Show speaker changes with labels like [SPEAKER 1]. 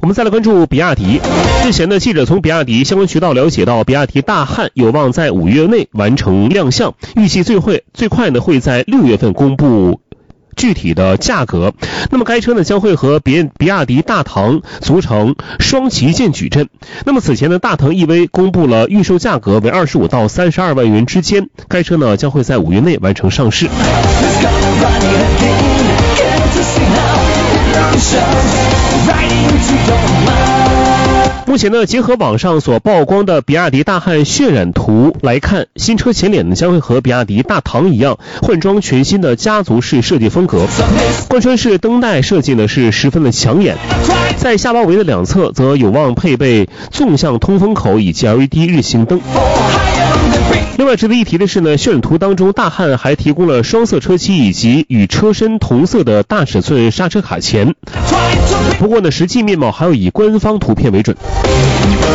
[SPEAKER 1] 我们再来关注比亚迪。日前呢，记者从比亚迪相关渠道了解到，比亚迪大汉有望在5月内完成亮相，预计最快呢会在6月份公布具体的价格。那么该车呢将会和比亚迪大唐组成双旗舰矩阵。那么此前呢，大唐 EV 公布了预售价格为25到32万元之间，该车呢将会在5月内完成上市。目前呢，结合网上所曝光的比亚迪大汉渲染图来看，新车前脸呢将会和比亚迪大唐一样，换装全新的家族式设计风格，贯穿式灯带设计呢是十分的抢眼，在下包围的两侧则有望配备纵向通风口以及 LED 日行灯。另外值得一提的是呢，渲染图当中大汉还提供了双色车漆以及与车身同色的大尺寸刹车卡钳。不过呢，实际面貌还要以官方图片为准。